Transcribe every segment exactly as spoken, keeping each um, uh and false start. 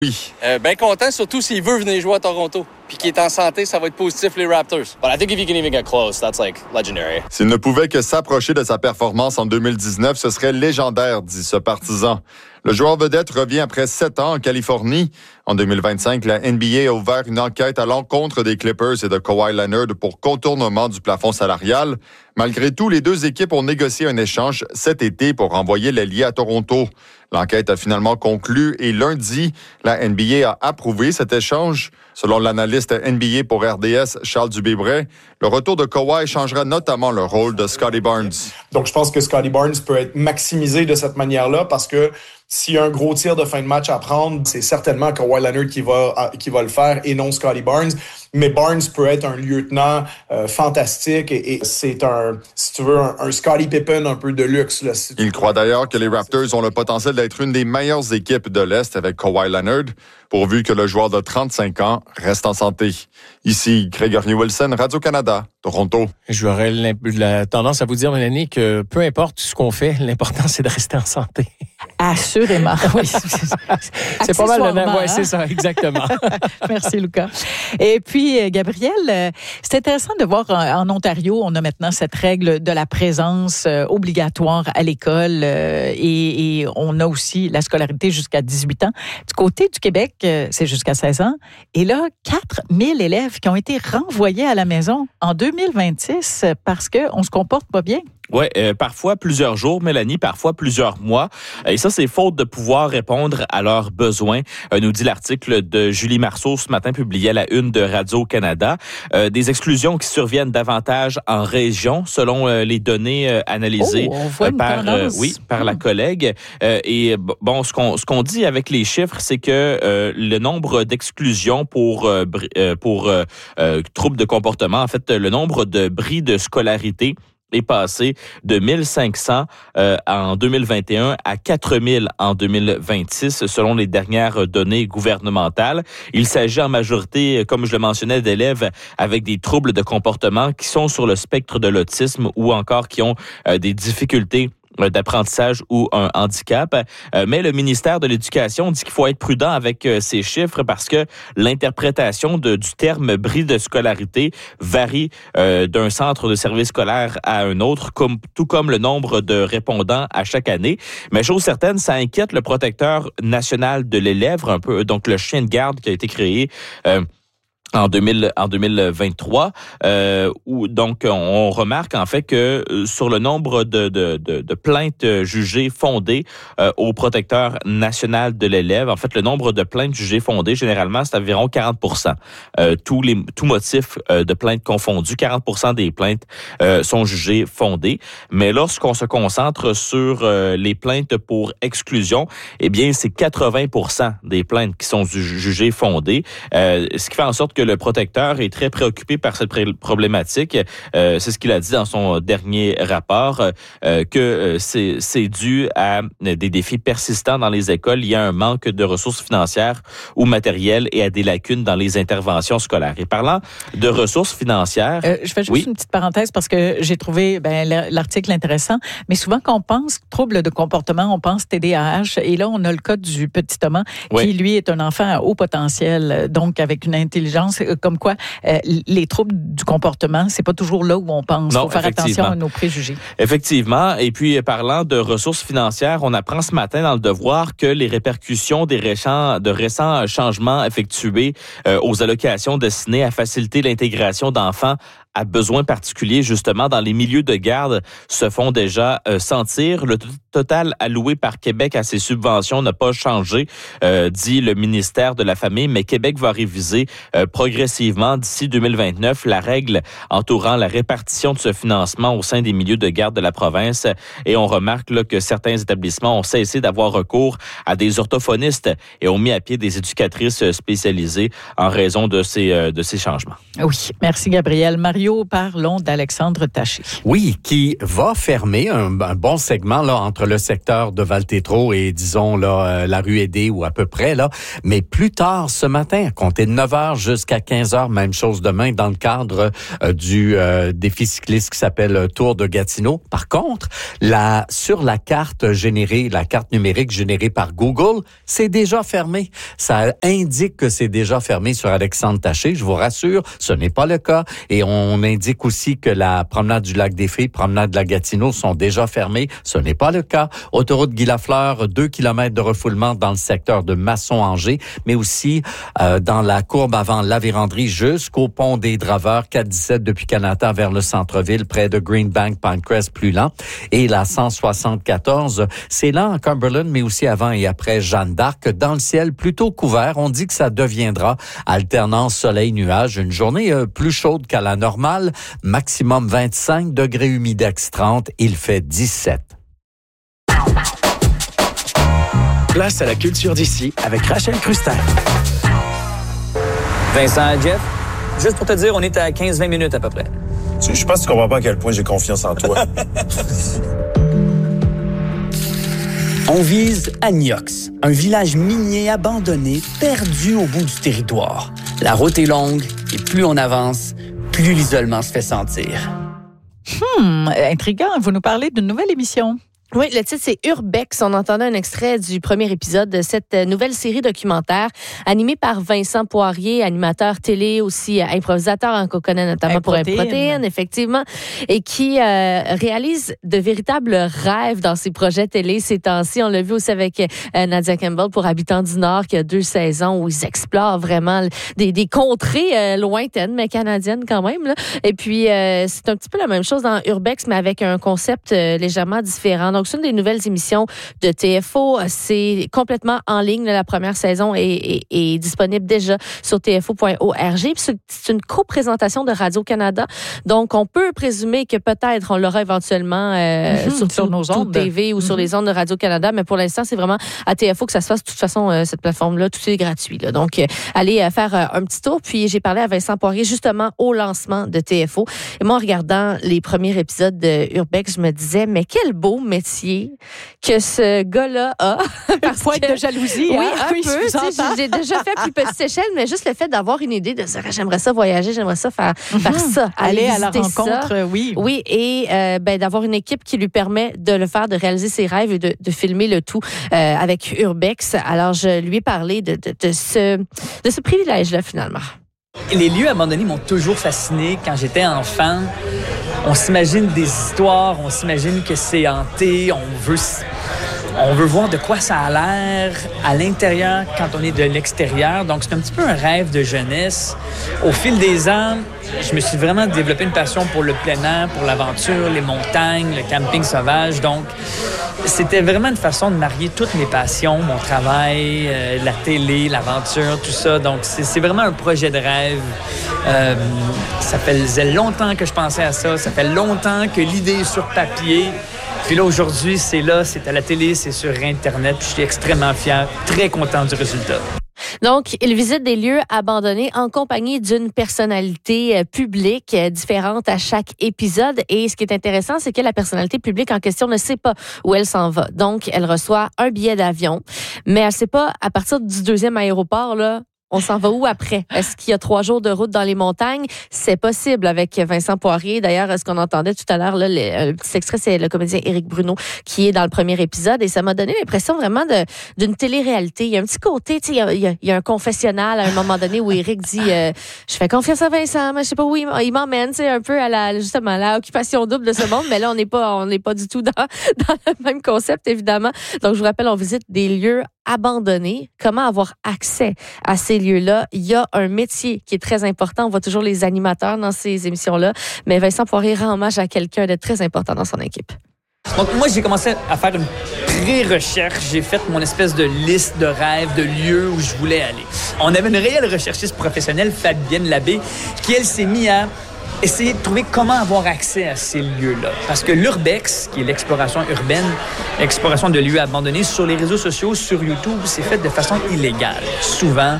Oui. Euh, bien content, surtout s'il veut venir jouer à Toronto. Puis qu'il est en santé, ça va être positif les Raptors. But I think if you can even get close, that's like legendary. S'il ne pouvait que s'approcher de sa performance en deux mille dix-neuf, ce serait légendaire, dit ce partisan. Le joueur vedette revient après sept ans en Californie. En deux mille vingt-cinq, la N B A a ouvert une enquête à l'encontre des Clippers et de Kawhi Leonard pour contournement du plafond salarial. Malgré tout, les deux équipes ont négocié un échange cet été pour renvoyer l'ailier à Toronto. L'enquête a finalement conclu et lundi, la N B A a approuvé cet échange. Selon l'analyste N B A pour R D S, Charles Dubébret, le retour de Kawhi changera notamment le rôle de Scottie Barnes. Donc, je pense que Scottie Barnes peut être maximisé de cette manière-là parce que s'il y a un gros tir de fin de match à prendre, c'est certainement Kawhi Leonard qui va, qui va le faire et non Scottie Barnes. Mais Barnes peut être un lieutenant euh, fantastique et, et c'est un, si tu veux, un, un Scottie Pippen un peu de luxe. Là, si Il croit d'ailleurs que les Raptors ont le potentiel d'être une des meilleures équipes de l'Est avec Kawhi Leonard, pourvu que le joueur de trente-cinq ans reste en santé. Ici, Gregory Wilson, Radio-Canada, Toronto. J'aurais la tendance à vous dire, Mélanie, que peu importe ce qu'on fait, l'important, c'est de rester en santé. Assurément, oui. C'est pas mal de même. Oui, hein? c'est ça, exactement. Merci, Lucas. Et puis, Gabriel, c'est intéressant de voir en Ontario, on a maintenant cette règle de la présence obligatoire à l'école et, et on a aussi la scolarité jusqu'à dix-huit ans. Du côté du Québec, c'est jusqu'à seize ans. Et là, quatre mille élèves qui ont été renvoyés à la maison en deux mille vingt-six parce qu'on se comporte pas bien. Oui, euh, parfois plusieurs jours, Mélanie, parfois plusieurs mois. Et ça, c'est faute de pouvoir répondre à leurs besoins, euh, nous dit l'article de Julie Marceau ce matin, publié à la une de Radio-Canada. Euh, des exclusions qui surviennent davantage en région, selon euh, les données euh, analysées oh, euh, par, euh, oui, par la collègue. Euh, et bon, ce qu'on, ce qu'on dit avec les chiffres, c'est que euh, le nombre d'exclusions pour, euh, pour euh, euh, troubles de comportement, en fait, le nombre de bris de scolarité est passé de mille cinq cents euh, en deux mille vingt et un à quatre mille en deux mille vingt-six, selon les dernières données gouvernementales. Il s'agit en majorité, comme je le mentionnais, d'élèves avec des troubles de comportement qui sont sur le spectre de l'autisme ou encore qui ont euh, des difficultés d'apprentissage ou un handicap. Euh, mais le ministère de l'Éducation dit qu'il faut être prudent avec euh, ces chiffres parce que l'interprétation de, du terme bris de scolarité varie euh, d'un centre de service scolaire à un autre, comme, tout comme le nombre de répondants à chaque année. Mais chose certaine, ça inquiète le protecteur national de l'élève, un peu, donc le chien de garde qui a été créé euh, en deux mille en deux mille vingt-trois euh, où donc on remarque en fait que sur le nombre de de de, de plaintes jugées fondées euh, au protecteur national de l'élève, en fait le nombre de plaintes jugées fondées généralement c'est environ quarante pour cent. Euh, tous les tous motifs euh, de plaintes confondus, quarante pour cent des plaintes euh, sont jugées fondées, mais lorsqu'on se concentre sur euh, les plaintes pour exclusion, eh bien c'est quatre-vingts pour cent des plaintes qui sont jugées fondées, euh, ce qui fait en sorte que le protecteur est très préoccupé par cette problématique. Euh, c'est ce qu'il a dit dans son dernier rapport, euh, que euh, c'est, c'est dû à des défis persistants dans les écoles. Il y a un manque de ressources financières ou matérielles et à des lacunes dans les interventions scolaires. Et parlant de ressources financières... Euh, je fais juste oui. une petite parenthèse parce que j'ai trouvé ben, l'article intéressant, mais souvent quand on pense trouble de comportement, on pense T D A H et là, on a le cas du petit Thomas oui. qui, lui, est un enfant à haut potentiel, donc avec une intelligence comme quoi euh, les troubles du comportement, c'est pas toujours là où on pense. Il faut faire attention à nos préjugés. Effectivement. Et puis, parlant de ressources financières, on apprend ce matin dans Le Devoir que les répercussions des récents, de récents changements effectués euh, aux allocations destinées à faciliter l'intégration d'enfants à besoins particuliers, justement, dans les milieux de garde, se font déjà euh, sentir. Le t- total alloué par Québec à ces subventions n'a pas changé, euh, dit le ministère de la Famille, mais Québec va réviser euh, progressivement d'ici deux mille vingt-neuf la règle entourant la répartition de ce financement au sein des milieux de garde de la province. Et on remarque là, que certains établissements ont cessé d'avoir recours à des orthophonistes et ont mis à pied des éducatrices spécialisées en raison de ces, euh, de ces changements. Oui, merci Gabriel. Marie Mario, parlons d'Alexandre Taché. Oui, qui va fermer un, un bon segment là entre le secteur de Val-Tétro et, disons, là, euh, la rue Aidé ou à peu près, là. Mais plus tard ce matin, à compter de neuf heures jusqu'à quinze heures, même chose demain, dans le cadre euh, du euh, défi cycliste qui s'appelle Tour de Gatineau. Par contre, la, sur la carte générée, la carte numérique générée par Google, c'est déjà fermé. Ça indique que c'est déjà fermé sur Alexandre Taché. Je vous rassure, ce n'est pas le cas. Et on indique aussi que la promenade du lac des Filles, promenade de la Gatineau sont déjà fermées. Ce n'est pas le cas. Autoroute Guy Lafleur, deux kilomètres de refoulement dans le secteur de Masson-Angers, mais aussi euh, dans la courbe avant la Vérandrie jusqu'au pont des Draveurs, quatre dix-sept depuis Canada vers le centre-ville, près de Greenbank, Pinecrest, plus lent. Et la cent soixante-quatorze, c'est lent à Cumberland, mais aussi avant et après Jeanne d'Arc, dans le ciel plutôt couvert. On dit que ça deviendra alternance soleil-nuage, une journée euh, plus chaude qu'à la normale, maximum vingt-cinq degrés, humidex trente, il fait dix-sept. Place à la culture d'ici avec Rachel Crustin. Vincent, Jeff, juste pour te dire, on est à quinze vingt minutes à peu près. Je pense que tu comprends pas à quel point j'ai confiance en toi. On vise Agnox, un village minier abandonné, perdu au bout du territoire. La route est longue et plus on avance, plus l'isolement se fait sentir. Hmm, intriguant. Vous nous parlez d'une nouvelle émission. Oui, le titre, c'est Urbex. On entendait un extrait du premier épisode de cette nouvelle série documentaire animée par Vincent Poirier, animateur télé, aussi improvisateur, hein, qu'on connaît notamment pour Improtéine, effectivement, et qui euh, réalise de véritables rêves dans ses projets télé ces temps-ci. On l'a vu aussi avec euh, Nadia Campbell pour Habitants du Nord, qui a deux saisons où ils explorent vraiment des, des contrées euh, lointaines, mais canadiennes quand même, là. Et puis, euh, c'est un petit peu la même chose dans Urbex, mais avec un concept euh, légèrement différent. Donc, c'est une des nouvelles émissions de T F O. C'est complètement en ligne. La première saison est, est, est disponible déjà sur T F O point org. C'est une co-présentation de Radio-Canada. Donc, on peut présumer que peut-être on l'aura éventuellement euh, mm-hmm, sur, sur nos ondes T V ou mm-hmm. sur les ondes de Radio-Canada. Mais pour l'instant, c'est vraiment à T F O que ça se fasse. De toute façon, euh, cette plateforme-là, tout est gratuit, là. Donc, euh, allez euh, faire euh, un petit tour. Puis, j'ai parlé à Vincent Poirier justement au lancement de T F O. Et moi, en regardant les premiers épisodes de Urbex, je me disais, mais quel beau métier que ce gars-là a. Parfois de jalousie. Oui, hein? un oui, peu. J'ai déjà fait plus petite échelle, mais juste le fait d'avoir une idée de ça, j'aimerais ça voyager, j'aimerais ça faire, mm-hmm. faire ça. Aller, aller à la rencontre, ça. oui. Oui, et euh, ben, d'avoir une équipe qui lui permet de le faire, de réaliser ses rêves et de, de filmer le tout euh, avec Urbex. Alors, je lui ai parlé de, de, de ce, de ce privilège-là, finalement. Les lieux abandonnés m'ont toujours fasciné quand j'étais enfant. On s'imagine des histoires, on s'imagine que c'est hanté, on veut, on veut voir de quoi ça a l'air à l'intérieur quand on est de l'extérieur. Donc, c'est un petit peu un rêve de jeunesse. Au fil des ans, je me suis vraiment développé une passion pour le plein air, pour l'aventure, les montagnes, le camping sauvage. Donc, c'était vraiment une façon de marier toutes mes passions, mon travail, euh, la télé, l'aventure, tout ça. Donc, c'est, c'est vraiment un projet de rêve. Euh, ça faisait longtemps que je pensais à ça. Ça fait longtemps que l'idée est sur papier. Puis là, aujourd'hui, c'est là, c'est à la télé, c'est sur Internet. Puis je suis extrêmement fier, très content du résultat. Donc, il visite des lieux abandonnés en compagnie d'une personnalité euh, publique euh, différente à chaque épisode. Et ce qui est intéressant, c'est que la personnalité publique en question ne sait pas où elle s'en va. Donc, elle reçoit un billet d'avion, mais elle ne sait pas, à partir du deuxième aéroport, là, on s'en va où après? Est-ce qu'il y a trois jours de route dans les montagnes? C'est possible avec Vincent Poirier. D'ailleurs, ce qu'on entendait tout à l'heure, là, le, le petit extrait, c'est le comédien Éric Bruno qui est dans le premier épisode. Et ça m'a donné l'impression vraiment de, d'une télé-réalité. Il y a un petit côté, tu sais, il y a, il y a, il y a un confessionnal à un moment donné où Éric dit euh, « Je fais confiance à Vincent, mais je sais pas où il, il m'emmène. » Tu sais, un peu à la, justement, la occupation double de ce monde. Mais là, on n'est pas, on n'est pas du tout dans, dans le même concept, évidemment. Donc, je vous rappelle, on visite des lieux abandonnés. Comment avoir accès à ces lieux-là? Il y a un métier qui est très important. On voit toujours les animateurs dans ces émissions-là, mais Vincent Poirier rend hommage à quelqu'un de très important dans son équipe. Donc, moi, j'ai commencé à faire une pré-recherche. J'ai fait mon espèce de liste de rêves, de lieux où je voulais aller. On avait une réelle recherchiste professionnelle, Fabienne Labbé, qui, elle, s'est mise à essayer de trouver comment avoir accès à ces lieux-là. Parce que l'Urbex, qui est l'exploration urbaine, l'exploration de lieux abandonnés sur les réseaux sociaux, sur YouTube, c'est fait de façon illégale. Souvent,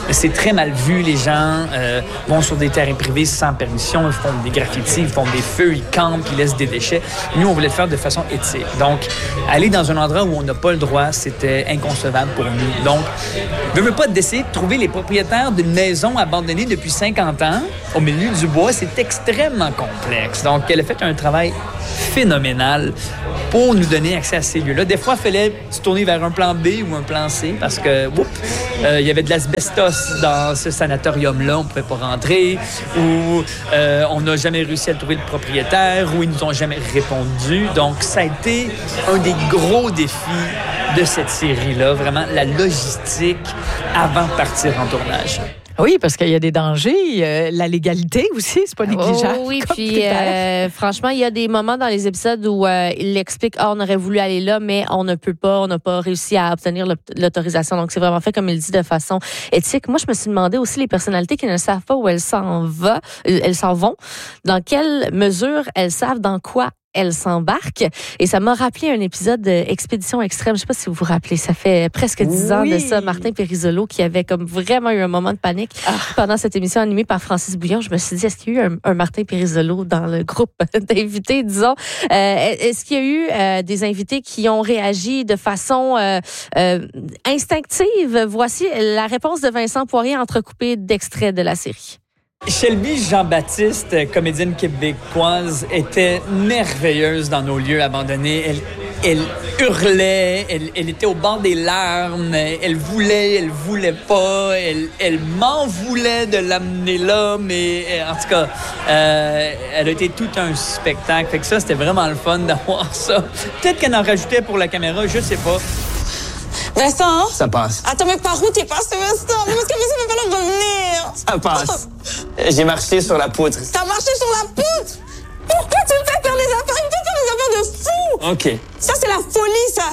c'est très mal vu. Les gens euh, vont sur des terrains privés sans permission, ils font des graffitis, ils font des feux, ils campent, ils laissent des déchets. Nous, on voulait le faire de façon éthique. Donc, aller dans un endroit où on n'a pas le droit, c'était inconcevable pour nous. Donc, je ne veux pas d'essayer de trouver les propriétaires d'une maison abandonnée depuis cinquante ans au milieu du bois. C'est extrêmement complexe. Donc, elle a fait un travail phénoménal pour nous donner accès à ces lieux-là. Des fois, il fallait se tourner vers un plan B ou un plan C parce que, oups, euh, il y avait de l'asbestos dans ce sanatorium-là, on ne pouvait pas rentrer, ou euh, on n'a jamais réussi à trouver le propriétaire, ou ils nous ont jamais répondu. Donc, ça a été un des gros défis de cette série-là, vraiment la logistique avant de partir en tournage. Oui, parce qu'il y a des dangers. Euh, la légalité aussi, c'est pas négligeable. Oh, oui, puis euh, franchement, il y a des moments dans les épisodes où euh, il explique ah, on aurait voulu aller là, mais on ne peut pas, on n'a pas réussi à obtenir l'autorisation. Donc, c'est vraiment fait, comme il dit, de façon éthique. Moi, je me suis demandé aussi les personnalités qui ne savent pas où elles s'en vont, elles s'en vont, dans quelle mesure elles savent dans quoi elle s'embarque. Et ça m'a rappelé un épisode d'Expédition Extrême. Je ne sais pas si vous vous rappelez, ça fait presque dix ans oui. de ça. Martin Périsolo qui avait comme vraiment eu un moment de panique ah. pendant cette émission animée par Francis Bouillon. Je me suis dit, est-ce qu'il y a eu un, un Martin Périsolo dans le groupe d'invités, disons? Euh, est-ce qu'il y a eu euh, des invités qui ont réagi de façon euh, euh, instinctive? Voici la réponse de Vincent Poirier entrecoupée d'extraits de la série. Shelby Jean-Baptiste, comédienne québécoise, était merveilleuse dans nos lieux abandonnés. Elle, elle hurlait, elle, elle était au bord des larmes, elle voulait, elle voulait pas, elle, elle m'en voulait de l'amener là, mais en tout cas, euh, elle a été tout un spectacle. Fait que ça, c'était vraiment le fun d'avoir ça. Peut-être qu'elle en rajoutait pour la caméra, je sais pas. Vincent? Ça passe. Attends, mais par où t'es passé, Vincent? Mais parce que Vincent ne peut pas revenir. Ça passe. J'ai marché sur la poutre. T'as marché sur la poutre? Pourquoi tu me fais faire des affaires? Il me fait faire des affaires de fou! OK. Ça, c'est la folie, ça!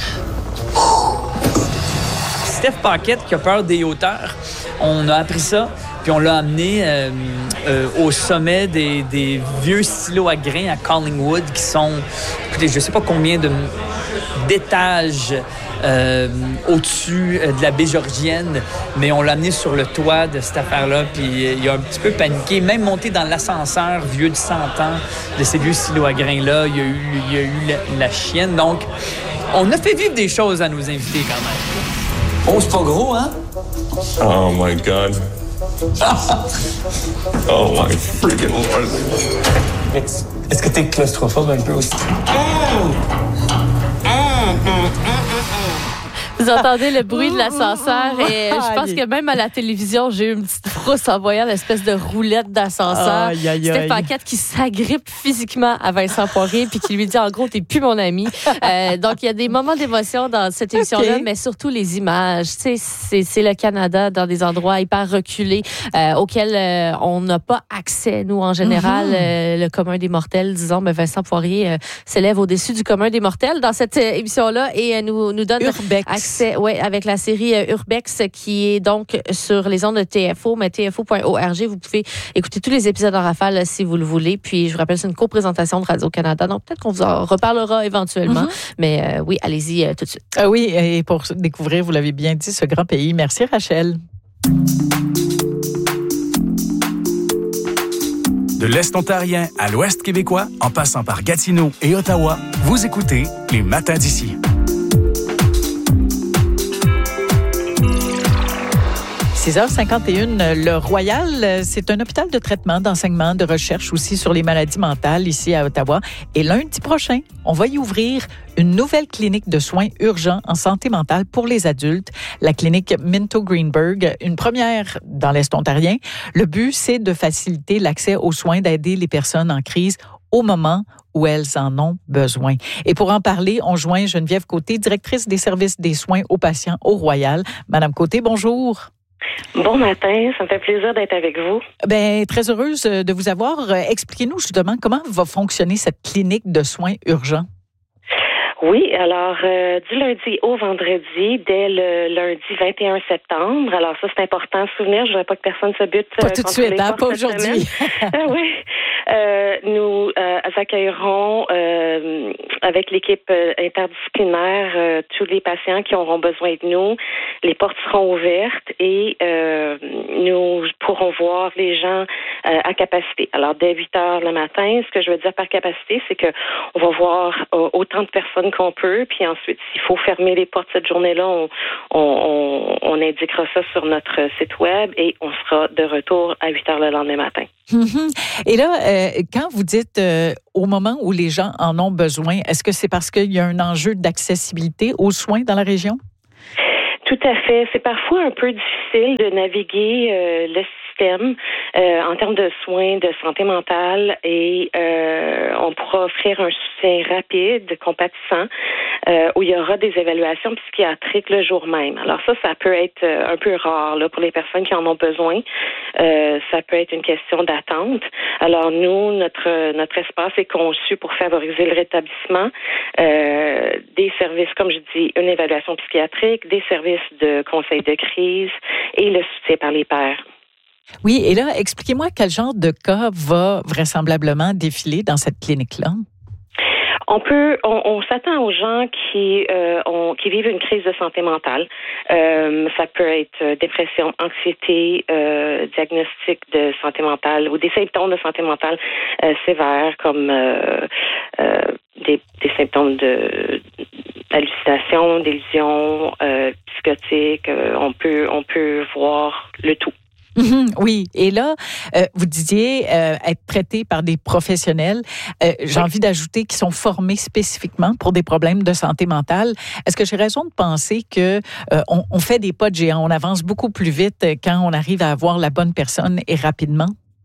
Steph Paquette, qui a peur des hauteurs, on a appris ça, puis on l'a amené euh, euh, au sommet des, des vieux silos à grains à Collingwood, qui sont, écoutez, je sais pas combien de d'étages Euh, au-dessus de la baie Georgienne, mais on l'a amené sur le toit de cette affaire-là, puis il a un petit peu paniqué, même monté dans l'ascenseur vieux de cent ans de ces vieux silos à grains-là, il y a eu, il y a eu la, la chienne, donc on a fait vivre des choses à nos invités quand même. Oh, c'est pas gros, hein? Oh my God. Oh my freaking Lord. Est-ce que t'es claustrophobe un peu aussi? Mmh. Mmh, mmh, mmh. Vous entendez le bruit de l'ascenseur et je pense que même à la télévision, j'ai eu une petite frousse en voyant l'espèce de roulette d'ascenseur. C'était Paquette qui s'agrippe physiquement à Vincent Poirier puis qui lui dit en gros, t'es plus mon ami. Euh, donc, il y a des moments d'émotion dans cette émission-là, okay. mais surtout les images. Tu sais, c'est, c'est le Canada dans des endroits hyper reculés euh, auxquels euh, on n'a pas accès, nous, en général. Mm-hmm. euh, le commun des mortels, disons, mais Vincent Poirier euh, s'élève au-dessus du commun des mortels dans cette euh, émission-là et euh, nous, nous donne Urbex. accès. Oui, avec la série euh, Urbex qui est donc sur les ondes de T F O, mais T F O point org. Vous pouvez écouter tous les épisodes en rafale là, si vous le voulez. Puis, je vous rappelle, c'est une coprésentation de Radio-Canada. Donc, peut-être qu'on vous en reparlera éventuellement. Mm-hmm. Mais euh, oui, allez-y euh, tout de suite. Ah oui, et pour découvrir, vous l'avez bien dit, ce grand pays. Merci, Rachel. De l'Est ontarien à l'Ouest québécois, en passant par Gatineau et Ottawa, vous écoutez Les Matins d'ici. six heures cinquante et une, le Royal, c'est un hôpital de traitement, d'enseignement, de recherche aussi sur les maladies mentales ici à Ottawa. Et lundi prochain, on va y ouvrir une nouvelle clinique de soins urgents en santé mentale pour les adultes, la clinique Minto Greenberg, une première dans l'Est ontarien. Le but, c'est de faciliter l'accès aux soins, d'aider les personnes en crise au moment où elles en ont besoin. Et pour en parler, on joint Geneviève Côté, directrice des services des soins aux patients au Royal. Madame Côté, bonjour. Bon matin, ça me fait plaisir d'être avec vous. Ben, très heureuse de vous avoir. Expliquez-nous justement comment va fonctionner cette clinique de soins urgents. Oui, alors euh, du lundi au vendredi, dès le lundi vingt et un septembre. Alors ça, c'est important à se souvenir. Je ne voudrais pas que personne se bute. Pas euh, tout de suite, hein, pas aujourd'hui. ah, oui. Euh, nous euh, accueillerons euh, avec l'équipe interdisciplinaire euh, tous les patients qui auront besoin de nous. Les portes seront ouvertes et euh, nous pourrons voir les gens euh, à capacité. Alors, dès huit heures le matin, ce que je veux dire par capacité, c'est que on va voir euh, autant de personnes qu'on peut, puis ensuite, s'il faut fermer les portes cette journée-là, on, on, on, on indiquera ça sur notre site web et on sera de retour à huit heures le lendemain matin. Mm-hmm. Et là, euh, quand vous dites euh, au moment où les gens en ont besoin, est-ce que c'est parce qu'il y a un enjeu d'accessibilité aux soins dans la région? Tout à fait. C'est parfois un peu difficile de naviguer euh, le système euh, en termes de soins de santé mentale et euh, on pourra offrir un soutien rapide, compatissant, euh, où il y aura des évaluations psychiatriques le jour même. Alors ça, ça peut être un peu rare là, pour les personnes qui en ont besoin. Euh, ça peut être une question d'attente. Alors nous, notre notre espace est conçu pour favoriser le rétablissement euh, des services, comme je dis, une évaluation psychiatrique, des services de conseil de crise et le soutien par les pairs. Oui, et là, expliquez-moi quel genre de cas va vraisemblablement défiler dans cette clinique-là. On peut, on, on s'attend aux gens qui euh, ont, qui vivent une crise de santé mentale. Euh, ça peut être dépression, anxiété, euh, diagnostic de santé mentale ou des symptômes de santé mentale euh, sévères comme euh, euh, des, des symptômes de hallucination, d'illusion, euh, psychotique. Euh, on peut, on peut voir le tout. Mm-hmm, oui. Et là, euh, vous disiez euh, être traité par des professionnels. Euh, j'ai oui. envie d'ajouter qu'ils sont formés spécifiquement pour des problèmes de santé mentale. Est-ce que j'ai raison de penser que euh, on, on fait des pas de géant, on avance beaucoup plus vite quand on arrive à avoir la bonne personne et rapidement?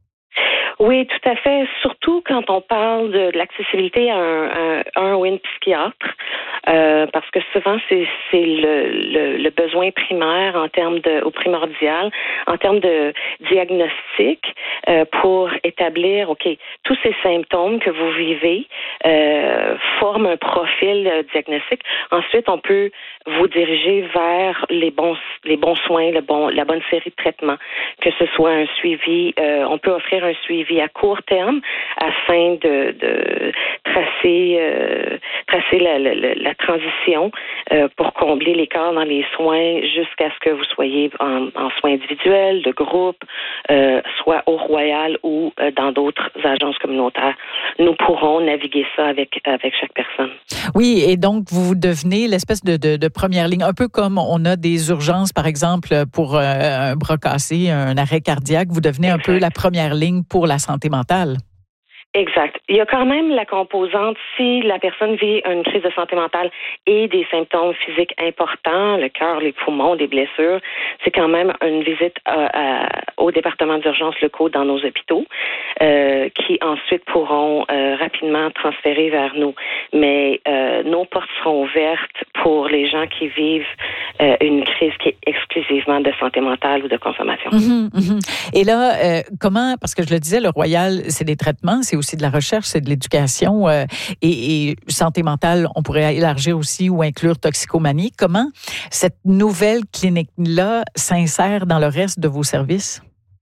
Oui, tout à fait. Surtout quand on parle de, de l'accessibilité à un, un, un ou une psychiatre, euh, parce que souvent c'est, c'est le, le, le besoin primaire en termes de, au primordial, en termes de diagnostic euh, pour établir, ok, tous ces symptômes que vous vivez euh, forment un profil euh, diagnostique. Ensuite, on peut vous diriger vers les bons, les bons soins, le bon, la bonne série de traitements, que ce soit un suivi. Euh, on peut offrir un suivi à court terme afin de, de tracer euh, tracer la, la, la transition euh, pour combler l'écart dans les soins jusqu'à ce que vous soyez en, en soins individuels, de groupe, euh, soit au Royal ou euh, dans d'autres agences communautaires. Nous pourrons naviguer ça avec avec chaque personne. Oui, et donc vous devenez l'espèce de, de, de première ligne, un peu comme on a des urgences, par exemple, pour euh, un bras cassé, un arrêt cardiaque, vous devenez exact. Un peu la première ligne pour la santé mentale. Exact. Il y a quand même la composante, si la personne vit une crise de santé mentale et des symptômes physiques importants, le cœur, les poumons, des blessures, c'est quand même une visite à, à, au département d'urgence locaux dans nos hôpitaux euh, qui ensuite pourront euh, rapidement transférer vers nous. Mais euh, nos portes seront ouvertes pour les gens qui vivent euh, une crise qui est exclusivement de santé mentale ou de consommation. Mmh, mmh. Et là, euh, comment, parce que je le disais, le Royal, c'est des traitements, c'est aussi de la recherche, c'est de l'éducation euh, et, et santé mentale, on pourrait élargir aussi ou inclure toxicomanie. Comment cette nouvelle clinique-là s'insère dans le reste de vos services?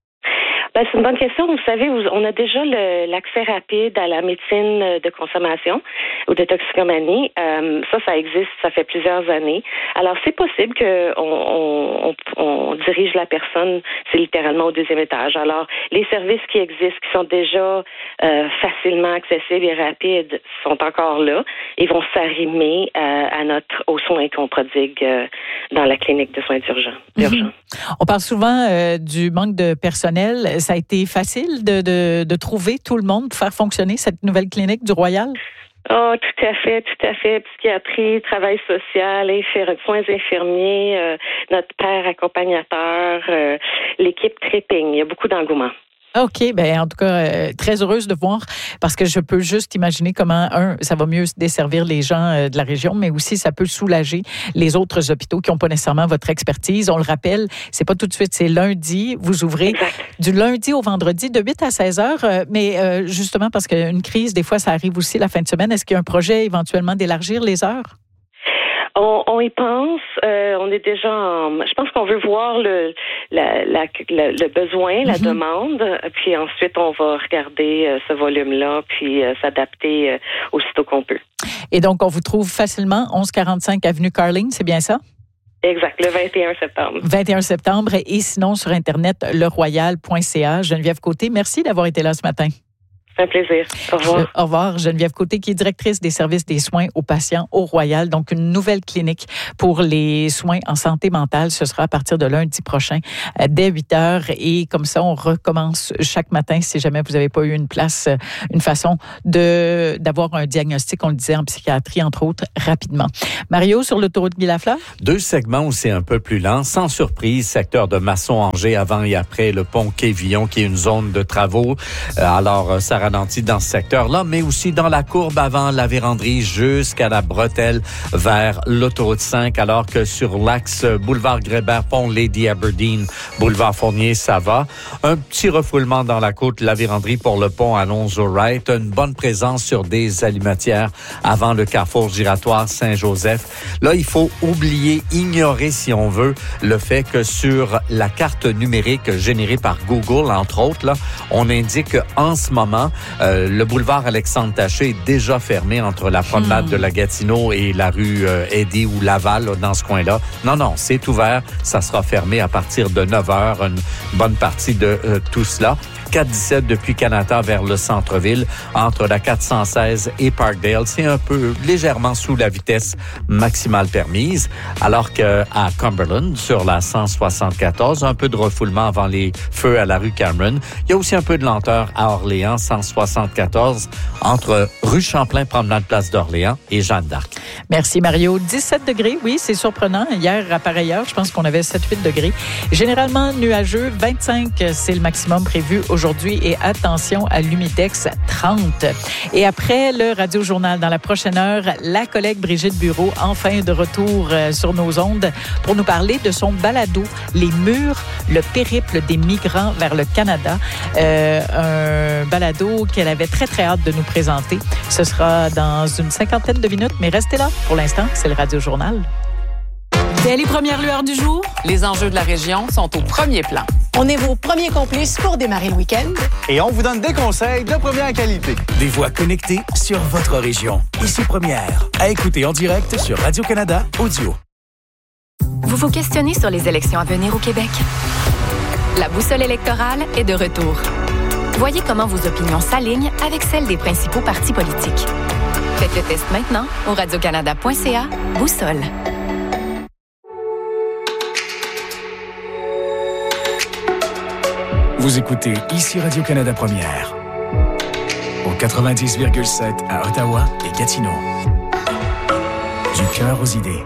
Ben, c'est une bonne question. Vous savez, on a déjà le, l'accès rapide à la médecine de consommation ou de toxicomanie. Euh, ça, ça existe, ça fait plusieurs années. Alors, c'est possible qu'on on, on, on dirige la personne, c'est littéralement au deuxième étage. Alors, les services qui existent, qui sont déjà euh, facilement accessibles et rapides, sont encore là et vont s'arrimer à, à notre, aux soins qu'on prodigue euh, dans la clinique de soins d'urgence. Mm-hmm. On parle souvent euh, du manque de personnel. Ça a été facile de, de, de trouver tout le monde pour faire fonctionner cette nouvelle clinique du Royal? Oh, tout à fait, tout à fait. Psychiatrie, travail social, infir- soins infirmiers, euh, notre père accompagnateur, euh, l'équipe tripping. Il y a beaucoup d'engouement. OK, ben en tout cas, euh, très heureuse de voir parce que je peux juste imaginer comment, un, ça va mieux desservir les gens euh, de la région, mais aussi ça peut soulager les autres hôpitaux qui n'ont pas nécessairement votre expertise. On le rappelle, c'est pas tout de suite, c'est lundi. Vous ouvrez exact. Du lundi au vendredi de huit à seize heures, euh, mais euh, justement parce qu'une crise, des fois, ça arrive aussi la fin de semaine. Est-ce qu'il y a un projet éventuellement d'élargir les heures? On, on y pense. Euh, on est déjà en... Je pense qu'on veut voir le, la, la, la, le besoin, la mm-hmm. demande, puis ensuite on va regarder euh, ce volume-là, puis euh, s'adapter euh, aussitôt qu'on peut. Et donc, on vous trouve facilement onze quarante-cinq avenue Carling, c'est bien ça? Exact, le vingt et un septembre. vingt et un septembre, et sinon sur Internet, le royal point c a. Geneviève Côté, merci d'avoir été là ce matin. C'est un plaisir. Au revoir. Je, au revoir. Geneviève Côté, qui est directrice des services des soins aux patients au Royal. Donc, une nouvelle clinique pour les soins en santé mentale. Ce sera à partir de lundi prochain, dès huit heures. Et comme ça, on recommence chaque matin, si jamais vous n'avez pas eu une place, une façon de d'avoir un diagnostic, on le disait, en psychiatrie, entre autres, rapidement. Mario, sur l'autoroute Guy-Lafleur? Deux segments où c'est un peu plus lent. Sans surprise, secteur de Masson-Angers, avant et après le pont Quai-Villon, qui est une zone de travaux. Alors, ça ralenti dans ce secteur-là, mais aussi dans la courbe avant la Vérandrie jusqu'à la bretelle vers l'autoroute cinq, alors que sur l'axe boulevard Grébert, pont Lady Aberdeen, boulevard Fournier, ça va. Un petit refoulement dans la côte la Vérandrie pour le pont Alonzo-Wright. Une bonne présence sur des alimentières avant le carrefour giratoire Saint-Joseph. Là, il faut oublier, ignorer, si on veut, le fait que sur la carte numérique générée par Google, entre autres, là, on indique en ce moment Euh, le boulevard Alexandre-Taché est déjà fermé entre la promenade hmm. de la Gatineau et la rue euh, Eddy ou Laval, là, dans ce coin-là. Non, non, c'est ouvert. Ça sera fermé à partir de neuf heures, une bonne partie de euh, tout cela. quatre dix-sept depuis Canada vers le centre-ville, entre la quatre cent seize et Parkdale. C'est un peu légèrement sous la vitesse maximale permise, alors qu'à Cumberland, sur la cent soixante-quatorze, un peu de refoulement avant les feux à la rue Cameron. Il y a aussi un peu de lenteur à Orléans, cent soixante-quatorze, entre rue Champlain, promenade Place d'Orléans et Jeanne d'Arc. Merci Mario. dix-sept degrés, oui, c'est surprenant. Hier, à pareille heure, je pense qu'on avait sept huit degrés. Généralement nuageux, vingt-cinq, c'est le maximum prévu aujourd'hui, et attention à l'humidex, trente. Et après le Radio-Journal, dans la prochaine heure, la collègue Brigitte Bureau, enfin de retour sur nos ondes pour nous parler de son balado « Les murs, le périple des migrants vers le Canada ». Euh, un balado qu'elle avait très, très hâte de nous présenter. Ce sera dans une cinquantaine de minutes, mais restez là. Pour l'instant, c'est le Radio-Journal. Dès les premières lueurs du jour, les enjeux de la région sont au premier plan. On est vos premiers complices pour démarrer le week-end. Et on vous donne des conseils de première qualité. Des voix connectées sur votre région. Ici Première. À écouter en direct sur Radio-Canada Audio. Vous vous questionnez sur les élections à venir au Québec? La boussole électorale est de retour. Voyez comment vos opinions s'alignent avec celles des principaux partis politiques. Faites le test maintenant au radiocanada point c a. Boussole. Vous écoutez ici Radio-Canada Première. Au quatre-vingt-dix virgule sept à Ottawa et Gatineau. Du cœur aux idées.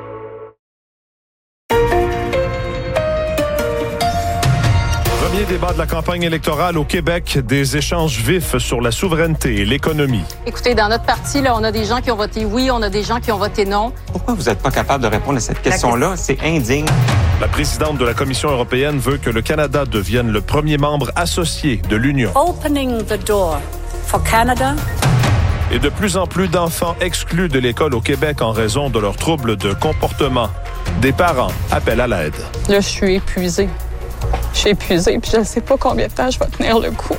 Premier débat de la campagne électorale au Québec, des échanges vifs sur la souveraineté et l'économie. Écoutez, dans notre parti, là, on a des gens qui ont voté oui, on a des gens qui ont voté non. Pourquoi vous n'êtes pas capable de répondre à cette question-là? C'est indigne. La présidente de la Commission européenne veut que le Canada devienne le premier membre associé de l'Union. Opening the door for Canada. Et de plus en plus d'enfants exclus de l'école au Québec en raison de leurs troubles de comportement. Des parents appellent à l'aide. Là, je suis épuisée. Je suis épuisée, puis je ne sais pas combien de temps je vais tenir le coup.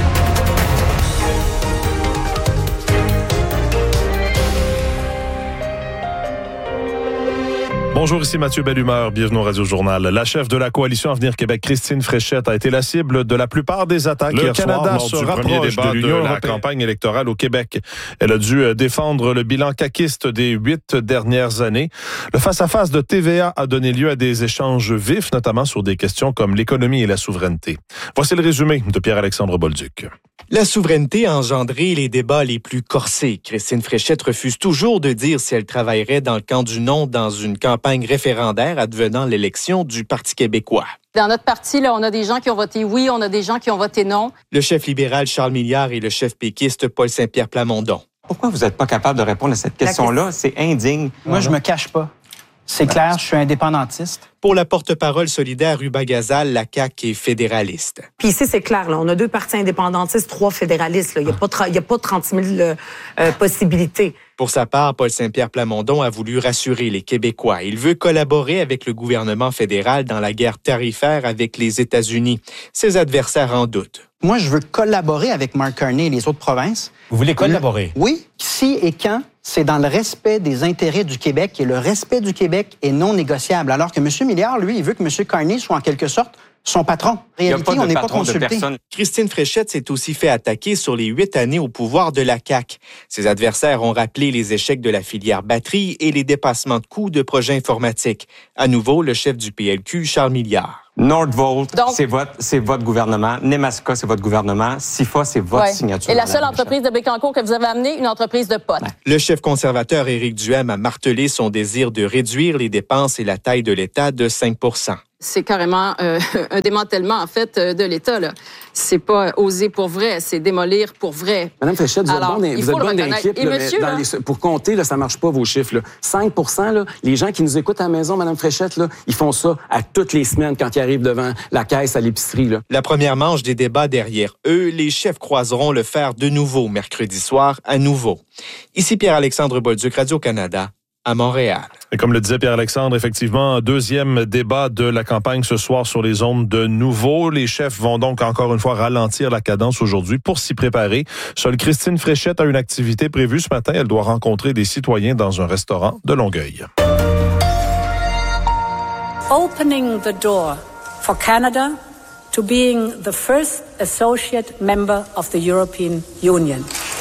Bonjour, ici Mathieu Bellumeur, bienvenue au Radio-Journal. La chef de la Coalition Avenir Québec, Christine Fréchette, a été la cible de la plupart des attaques le hier Canada soir lors se du rapproche premier débat de l'Union de la européenne. Campagne électorale au Québec. Elle a dû défendre le bilan caquiste des huit dernières années. Le face-à-face de T V A a donné lieu à des échanges vifs, notamment sur des questions comme l'économie et la souveraineté. Voici le résumé de Pierre-Alexandre Bolduc. La souveraineté a engendré les débats les plus corsés. Christine Fréchette refuse toujours de dire si elle travaillerait dans le camp du non dans une campagne référendaire advenant l'élection du Parti québécois. Dans notre parti, là, on a des gens qui ont voté oui, on a des gens qui ont voté non. Le chef libéral Charles Milliard et le chef péquiste Paul Saint-Pierre Plamondon. Pourquoi vous n'êtes pas capable de répondre à cette question-là? C'est indigne. Moi, je me cache pas. C'est clair, je suis indépendantiste. Pour la porte-parole solidaire Ruba Gazal, la C A Q est fédéraliste. Puis ici, c'est clair, là, on a deux partis indépendantistes, trois fédéralistes. Là. Il n'y a, a pas trente-six mille euh, possibilités. Pour sa part, Paul Saint-Pierre Plamondon a voulu rassurer les Québécois. Il veut collaborer avec le gouvernement fédéral dans la guerre tarifaire avec les États-Unis. Ses adversaires en doutent. Moi, je veux collaborer avec Mark Carney et les autres provinces. Vous voulez collaborer? Oui. Si et quand, c'est dans le respect des intérêts du Québec et le respect du Québec est non négociable. Alors que M. Milliard, lui, il veut que M. Carney soit en quelque sorte son patron. En réalité, on n'est pas consulté. Christine Fréchette s'est aussi fait attaquer sur les huit années au pouvoir de la C A Q. Ses adversaires ont rappelé les échecs de la filière batterie et les dépassements de coûts de projets informatiques. À nouveau, le chef du P L Q, Charles Milliard. Nordvolt, Donc, c'est votre, c'est votre gouvernement. Nemaska, c'est votre gouvernement. SIFA, c'est votre ouais. signature. Et la seule entreprise de Bécancour que vous avez amenée, une entreprise de potes. Ouais. Le chef conservateur Éric Duhaime a martelé son désir de réduire les dépenses et la taille de l'État de cinq pour cent. C'est carrément euh, un démantèlement, en fait, de l'État, là. C'est pas oser pour vrai, c'est démolir pour vrai. Madame Fréchette, vous Alors, êtes bonne, vous êtes bonne d'équipe. Et là, monsieur, dans là, les, pour compter, là, ça marche pas, vos chiffres. Là. cinq pour cent, là, les gens qui nous écoutent à la maison, Madame Fréchette, là, ils font ça à toutes les semaines quand ils arrivent devant la caisse à l'épicerie. Là. La première manche des débats derrière eux, les chefs croiseront le fer de nouveau mercredi soir à nouveau. Ici Pierre-Alexandre Bolduc, Radio-Canada, à Montréal. Et comme le disait Pierre-Alexandre, effectivement, deuxième débat de la campagne ce soir sur les ondes de Nouveau. Les chefs vont donc encore une fois ralentir la cadence aujourd'hui pour s'y préparer. Seule Christine Fréchette a une activité prévue ce matin. Elle doit rencontrer des citoyens dans un restaurant de Longueuil. Opening the door for Canada to being the first associate member of the European Union.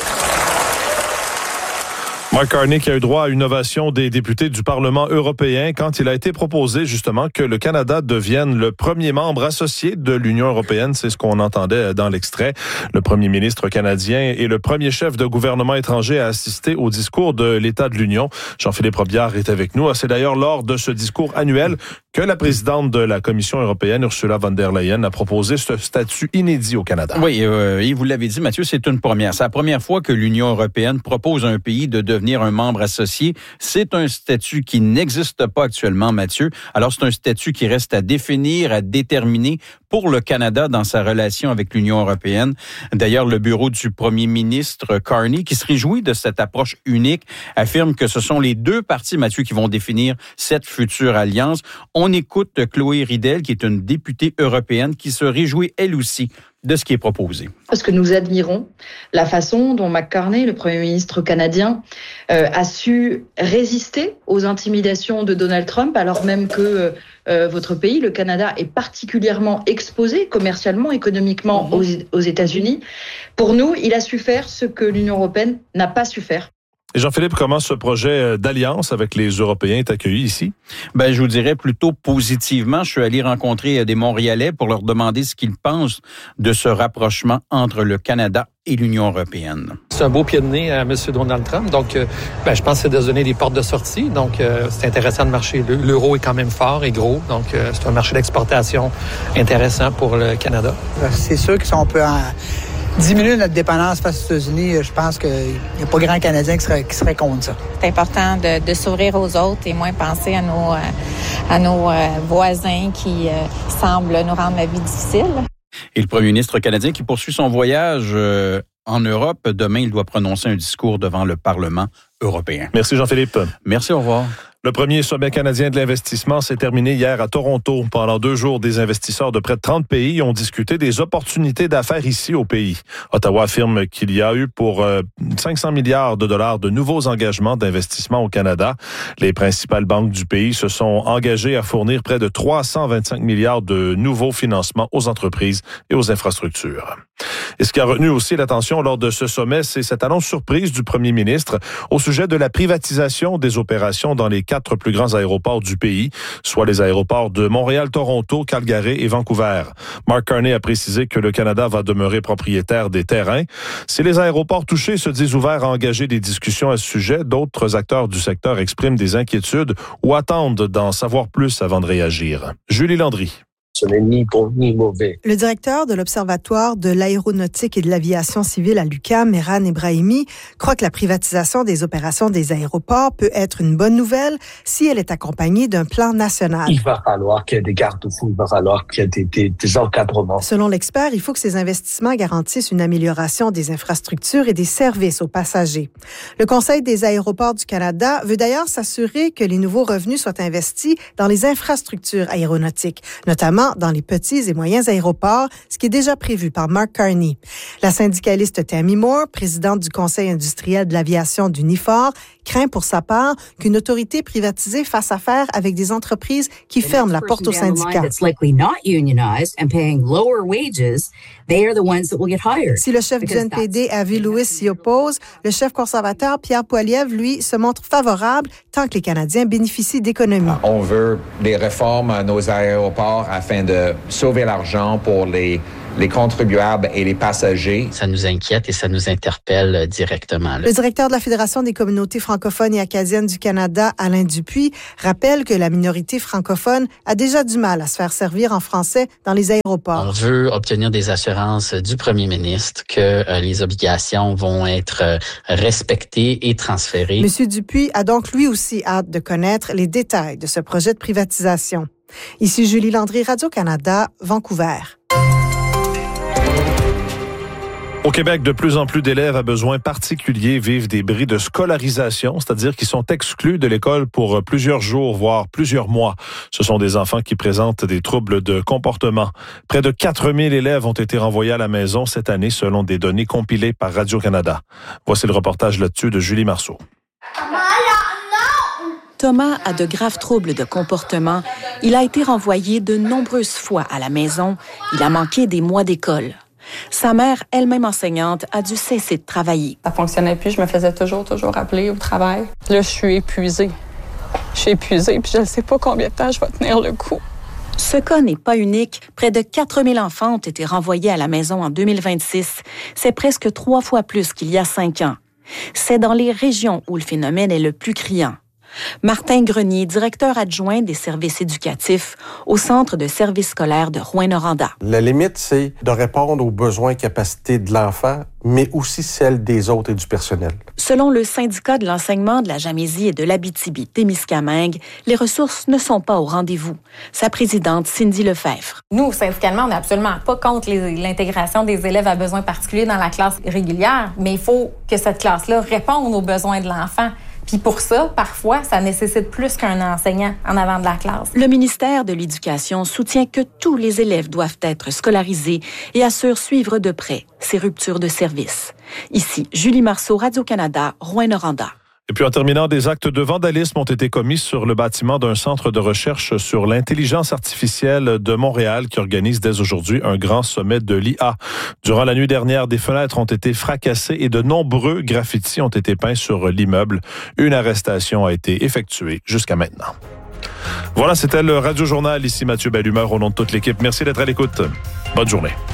Mark Carney qui a eu droit à une ovation des députés du Parlement européen quand il a été proposé justement que le Canada devienne le premier membre associé de l'Union européenne. C'est ce qu'on entendait dans l'extrait. Le premier ministre canadien et le premier chef de gouvernement étranger à assister au discours de l'État de l'Union. Jean-Philippe Robillard est avec nous. C'est d'ailleurs lors de ce discours annuel que la présidente de la Commission européenne, Ursula von der Leyen, a proposé ce statut inédit au Canada. Oui, euh, et vous l'avez dit, Mathieu, c'est une première. C'est la première fois que l'Union européenne propose à un pays de devenir un membre associé. C'est un statut qui n'existe pas actuellement, Mathieu. Alors, c'est un statut qui reste à définir, à déterminer pour le Canada dans sa relation avec l'Union européenne. D'ailleurs, le bureau du premier ministre Carney, qui se réjouit de cette approche unique, affirme que ce sont les deux parties, Mathieu, qui vont définir cette future alliance. On écoute Chloé Ridel, qui est une députée européenne, qui se réjouit elle aussi de ce qui est proposé. Parce que nous admirons la façon dont Mark Carney, le Premier ministre canadien, euh, a su résister aux intimidations de Donald Trump, alors même que euh, votre pays, le Canada, est particulièrement exposé commercialement, économiquement mmh. aux, aux États-Unis. Pour nous, il a su faire ce que l'Union européenne n'a pas su faire. Et Jean-Philippe, comment ce projet d'alliance avec les Européens est accueilli ici? Ben, je vous dirais plutôt positivement. Je suis allé rencontrer des Montréalais pour leur demander ce qu'ils pensent de ce rapprochement entre le Canada et l'Union européenne. C'est un beau pied de nez à M. Donald Trump. Donc, euh, ben, je pense que c'est de donner des portes de sortie. Donc, euh, c'est intéressant de marcher. L'euro est quand même fort et gros. Donc, euh, c'est un marché d'exportation intéressant pour le Canada. C'est sûr que si on peut en diminuer notre dépendance face aux États-Unis, je pense qu'il n'y a pas grand Canadien qui serait, qui serait contre ça. C'est important de, de s'ouvrir aux autres et moins penser à nos, à nos voisins qui euh, semblent nous rendre la vie difficile. Et le premier ministre canadien qui poursuit son voyage euh, en Europe. Demain, il doit prononcer un discours devant le Parlement européen. Merci Jean-Philippe. Merci, au revoir. Le premier sommet canadien de l'investissement s'est terminé hier à Toronto. Pendant deux jours, des investisseurs de près de trente pays ont discuté des opportunités d'affaires ici au pays. Ottawa affirme qu'il y a eu pour euh, cinq cents milliards de dollars de nouveaux engagements d'investissement au Canada. Les principales banques du pays se sont engagées à fournir près de trois cent vingt-cinq milliards de nouveaux financements aux entreprises et aux infrastructures. Et ce qui a retenu aussi l'attention lors de ce sommet, c'est cette annonce surprise du premier ministre au sujet de la privatisation des opérations dans les quatre plus grands aéroports du pays, soit les aéroports de Montréal, Toronto, Calgary et Vancouver. Mark Carney a précisé que le Canada va demeurer propriétaire des terrains. Si les aéroports touchés se disent ouverts à engager des discussions à ce sujet, d'autres acteurs du secteur expriment des inquiétudes ou attendent d'en savoir plus avant de réagir. Julie Landry. Ce n'est ni bon ni mauvais. Le directeur de l'Observatoire de l'aéronautique et de l'aviation civile à l'U Q A M, Mehran Ebrahimi, croit que la privatisation des opérations des aéroports peut être une bonne nouvelle si elle est accompagnée d'un plan national. Il va falloir qu'il y ait des garde-fous, il va falloir qu'il y ait des, des, des encadrements. Selon l'expert, il faut que ces investissements garantissent une amélioration des infrastructures et des services aux passagers. Le Conseil des aéroports du Canada veut d'ailleurs s'assurer que les nouveaux revenus soient investis dans les infrastructures aéronautiques, notamment dans les petits et moyens aéroports, ce qui est déjà prévu par Mark Carney. La syndicaliste Tammy Moore, présidente du Conseil industriel de l'aviation du N I F O R, craint pour sa part qu'une autorité privatisée fasse affaire avec des entreprises qui ferment la porte aux syndicats. Si le chef du N P D, Avi Lewis, s'y oppose, le chef conservateur, Pierre Poilievre, lui, se montre favorable tant que les Canadiens bénéficient d'économies. On veut des réformes à nos aéroports afin de sauver l'argent pour les les contribuables et les passagers. Ça nous inquiète et ça nous interpelle directement. Le directeur de la Fédération des communautés francophones et acadiennes du Canada, Alain Dupuis, rappelle que la minorité francophone a déjà du mal à se faire servir en français dans les aéroports. On veut obtenir des assurances du premier ministre que euh, les obligations vont être euh, respectées et transférées. M. Dupuis a donc lui aussi hâte de connaître les détails de ce projet de privatisation. Ici Julie Landry, Radio-Canada, Vancouver. Au Québec, de plus en plus d'élèves à besoins particuliers vivent des bris de scolarisation, c'est-à-dire qu'ils sont exclus de l'école pour plusieurs jours, voire plusieurs mois. Ce sont des enfants qui présentent des troubles de comportement. Près de quatre mille élèves ont été renvoyés à la maison cette année, selon des données compilées par Radio-Canada. Voici le reportage là-dessus de Julie Marceau. Thomas a de graves troubles de comportement. Il a été renvoyé de nombreuses fois à la maison. Il a manqué des mois d'école. Sa mère, elle-même enseignante, a dû cesser de travailler. Ça fonctionnait plus, je me faisais toujours, toujours appeler au travail. Là, je suis épuisée. Je suis épuisée, puis je ne sais pas combien de temps je vais tenir le coup. Ce cas n'est pas unique. Près de quatre mille enfants ont été renvoyés à la maison en deux mille vingt-six. C'est presque trois fois plus qu'il y a cinq ans. C'est dans les régions où le phénomène est le plus criant. Martin Grenier, directeur adjoint des services éducatifs au Centre de services scolaires de Rouyn-Noranda. La limite, c'est de répondre aux besoins et capacités de l'enfant, mais aussi celles des autres et du personnel. Selon le syndicat de l'enseignement de la Gamésie et de l'Abitibi-Témiscamingue, les ressources ne sont pas au rendez-vous. Sa présidente, Cindy Lefebvre. Nous, syndicalement, on n'est absolument pas contre les, l'intégration des élèves à besoins particuliers dans la classe régulière, mais il faut que cette classe-là réponde aux besoins de l'enfant. Puis pour ça, parfois, ça nécessite plus qu'un enseignant en avant de la classe. Le ministère de l'Éducation soutient que tous les élèves doivent être scolarisés et assure suivre de près ces ruptures de service. Ici, Julie Marceau, Radio-Canada, Rouyn-Noranda. Et puis en terminant, des actes de vandalisme ont été commis sur le bâtiment d'un centre de recherche sur l'intelligence artificielle de Montréal qui organise dès aujourd'hui un grand sommet de l'I A. Durant la nuit dernière, des fenêtres ont été fracassées et de nombreux graffitis ont été peints sur l'immeuble. Une arrestation a été effectuée jusqu'à maintenant. Voilà, c'était le Radio Journal. Ici Mathieu Bellumeur au nom de toute l'équipe. Merci d'être à l'écoute. Bonne journée.